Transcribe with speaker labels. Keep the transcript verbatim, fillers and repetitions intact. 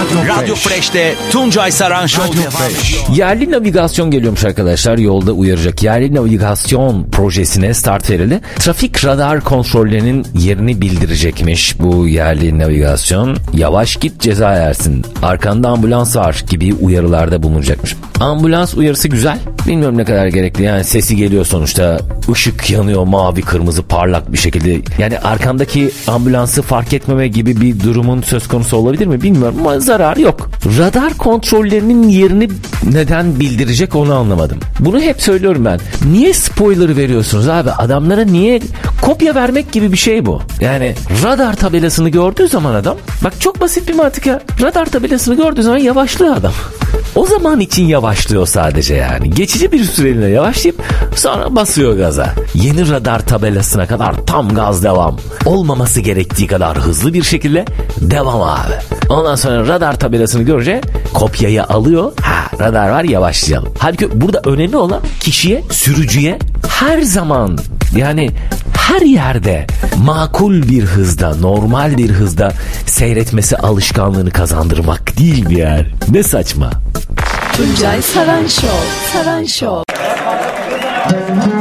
Speaker 1: Radyo Fresh'te Tuncay Saran Show devam ediyor.
Speaker 2: Yerli navigasyon geliyormuş arkadaşlar, yolda uyaracak. Yerli navigasyon projesine start verildi. Trafik radar kontrollerinin yerini bildirecekmiş bu yerli navigasyon. Yavaş git, ceza yersin, arkanda ambulans var gibi uyarılarda bulunacakmış. Ambulans uyarısı güzel. Bilmiyorum ne kadar gerekli. Yani sesi geliyor sonuçta. Işık yanıyor mavi kırmızı parlak bir şekilde. Yani arkandaki ambulansı fark etmeme gibi bir durumun söz konusu olabilir mi bilmiyorum ama zarar yok. Radar kontrollerinin yerini neden bildirecek onu anlamadım. Bunu hep söylüyorum ben. Niye spoiler veriyorsunuz abi? Adamlara niye kopya vermek gibi bir şey bu? Yani radar tabelasını gördüğü zaman adam, bak çok basit bir mantık ya. Radar tabelasını gördüğü zaman yavaşlıyor adam. O zaman için yavaşlıyor sadece yani. Geçici bir süreliğine yavaşlayıp sonra basıyor gaza. Yeni radar tabelasına kadar tam gaz devam. Olmaması gerektiği kadar hızlı bir şekilde devam abi. Ondan sonra radar tabelasını görünce kopyayı alıyor. Ha, radar var, yavaşlayalım. Halbuki burada önemli olan kişiye, sürücüye her zaman, yani her yerde makul bir hızda, normal bir hızda seyretmesi alışkanlığını kazandırmak değil mi yani? Ne saçma.
Speaker 3: Tuncay Saran Show. Saran Show.